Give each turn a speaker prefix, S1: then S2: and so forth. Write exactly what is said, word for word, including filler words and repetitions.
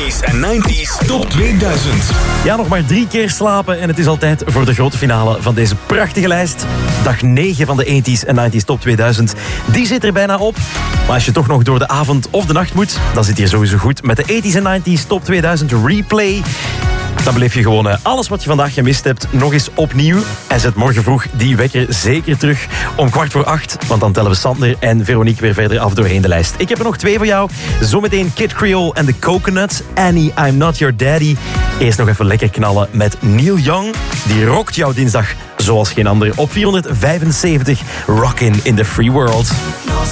S1: eighties en nineties Top tweeduizend.
S2: Ja, nog maar drie keer slapen en het is al tijd voor de grote finale van deze prachtige lijst. Dag negen van de eighties en nineties Top tweeduizend. Die zit er bijna op. Maar als je toch nog door de avond of de nacht moet, dan zit hier sowieso goed met de eighties en nineties Top tweeduizend Replay. Dan beleef je gewoon uh, alles wat je vandaag gemist hebt nog eens opnieuw. En zet morgen vroeg die wekker zeker terug om kwart voor acht. Want dan tellen we Sander en Veronique weer verder af doorheen de lijst. Ik heb er nog twee voor jou. Zometeen Kid Creole en The Coconuts. Annie, I'm Not Your Daddy. Eerst nog even lekker knallen met Neil Young. Die rockt jouw dinsdag zoals geen ander. Op vierhonderdvijfenzeventig, Rockin' in the Free World.
S3: No